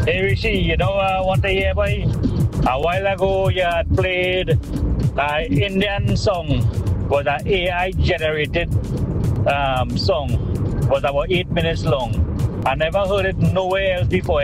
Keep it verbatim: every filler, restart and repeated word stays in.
Hey Rishi, you know, I want to hear boy. A while ago, you had played an Indian song, was an A I generated um, song, was about eight minutes long. I never heard it nowhere else before.